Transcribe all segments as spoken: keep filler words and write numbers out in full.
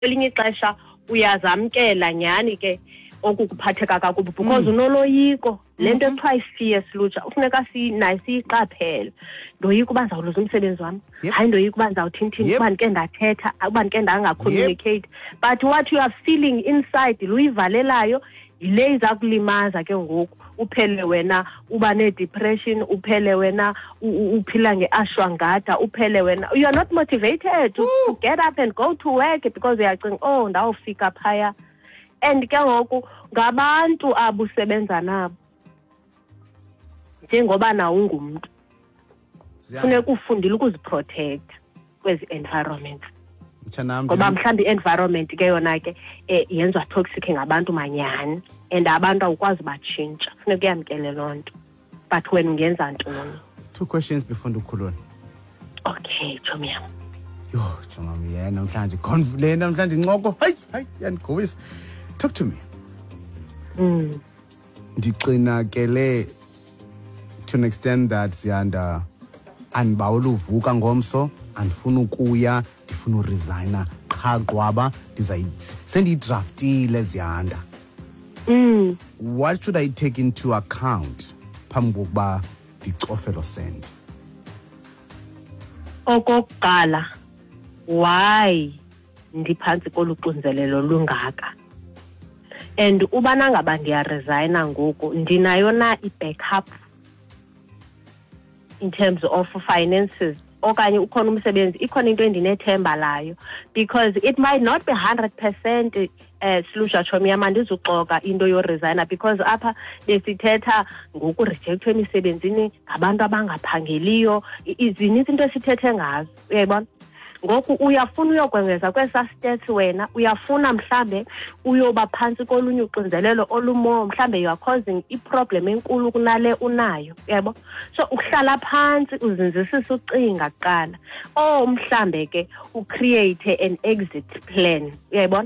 elinye ixesha uyazamkela nyani ke okukuphatheka kakubi because unoloyiko lento ekuthiwa i-fear Lutsha ufuneka sinayo siyiqaphele. Ndoyika uba ndizawuluza umsebenzi wami, hayi ndoyika uba ndizawuthini uba ndike ndathetha uba ndike ndangacommunicate. But what you are feeling inside luyivalelayo yile iza kulimaza ke ngoku uphele wena uba ne-depression, uphele wena uphila nge-ashwangada, uphele wena you are not motivated to, to get up and go to work because uyacinga oh ndawufika phaya. And ke ngoku ngabantu abusebenza nabo njengoba nawo ungumntu funeka ufundile ukuziprotect kwezi environments. Ngoba mhlawumbi i-environment ke yona ke yenziwa toxic ngabantu manyani and abantu awukwazi batshintsha, funeka uyamkele loo nto. But wena ungenza ntoni? Two questions before ndikhulule. Okay, chomi yam. Yo, chomi yena namhlanje confident namhlanje incoko. Hayi, hayi, yandigobisa. Talk to me. Mm. Ndiqinakele to an extent that Ziyanda andibawela uvuka ngomso, andifuna ukuya, ndifuna uresigna qha qwaba, sendiyidraftile Ziyanda. Mm. What should I take into account phambi kokuba ndicofe lo send? Okokuqala, why ndiphantsi koluxinzelelo lungaka? And ubana ngaba ndiyaresigna ngoku ndinayo na i-backup in terms of finances okanye ukhona umsebenzi, ikhona into endinethemba layo, because it might not be one hundred percent uh, Lutsha chomi yam andizuxoka into yoresigna because apha besithetha ngokurejectwa emisebenzini ngabantu abangaphangeliyo, zininzi into esithethe ngazo, uyayibona. Ngoku uyafuna uyokwengeza kwesa stats wena, uyafuna mhlambe uyoba phansi kolunye uxinzelelo olumo, mhlambe you are causing i-problem enkulu kunale unayo, yebo. So uhlala phansi uzinzisisa ucinga kuqala. Oh mhlambe ke ucreate an exit plan, uyayibona.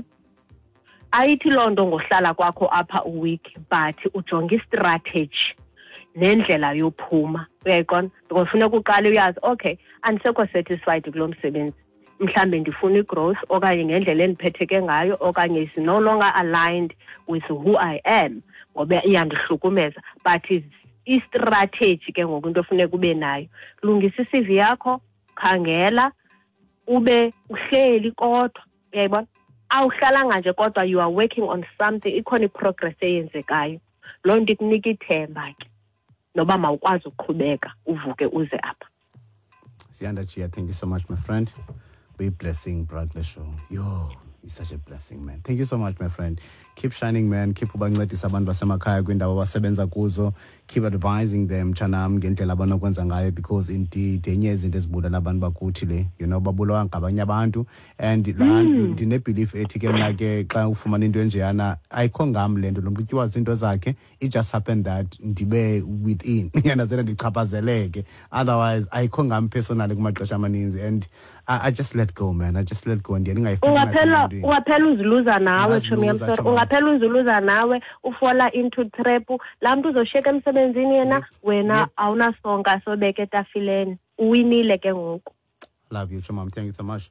Ayithi loo nto ngohlala kwakho apha uweek, but ujonga i-strategy nendlela yophuma, uyayiqonda. Ngokufuneka uqale uyazi okay andisekho satisfied kulo msebenzi, mhlambe ndifuna i-growth okanye ngendlela endiphetheke ngayo okanye is no longer aligned with who I am ngoba iyandihlukumeza. But i-strategy ke ngoku into ofuneka ube nayo, lungisa i-C V yakho, khangela ube uhleli kodwa, uyayibona. Awuhlalanga nje kodwa you are working on something, ikhona i-progress eyenzekayo. Loo nto ikunika ithemba ke noba mawukwazi ukuqhubeka uvuke uze apha. Ziyanda Chia, thank you so much, my friend. Be blessing, Bradley Show. Yo, you're such a blessing, man. Thank you so much, my friend. Keep shining, man. Keep ubancedisa abantu basemakhaya kwindawo abasebenza kuzo. Keep advising them, chanam, ngendlela abanokwenza ngayo, because indeed enye izinto ezibulala abantu bakuthi le, you know, babulawa ngabanye abantu. And ndine-belief ethi ke mna ke xa ufumana into enjeyana ayikho ngam le nto, lo mntu utyiwa zinto zakhe. It just happened that ndibe within yandazela ndichaphazeleke, otherwise ayikho ngam personally kumaxesha amaninzi. And I, I just let go, man. I just let go. And ungaphela ungaphela uziluza nawe chomi yam, ungaphela uziluza nawe ufola into trap. La mntu uzoshiyeka emsebenzini yena wena awunasonka sobeka etafileni, uwinile ke ngoku. Love you chomi, thank you so much.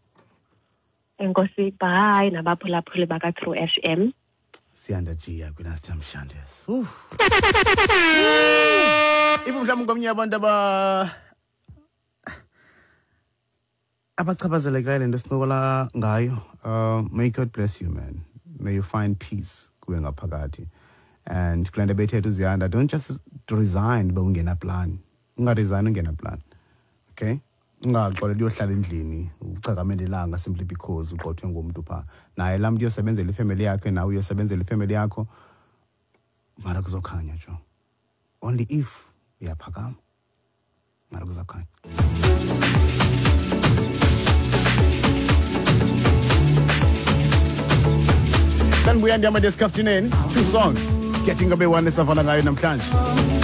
Enkosi, bye nabaphulaphuli baka True F M. Ziyanda Chia kwinastam Shandes. Ibu mhlawumbe ngomnye abantu aba abachaphazelekayo le nto sincokola ngayo. Uh, may God bless you, man. May you find peace kuwe ngaphakathi. And kule nto bethetha uZiyanda, don't just resign uba ungena plan. Ungaresign ungena plan. Okay? Ungaxoleli uyohlala endlini uchakamele ilanga simply because uqothwe ngumntu pha. Naye laa mntu uyosebenzela ifamily yakhe, nawe uyosebenzela ifamily yakho. Mara kuzokhanya jo. Only if uyaphakama. Mara kuzokhanya. Then we end up with this afternoon. Two songs. Getting a bit one is a namhlanje.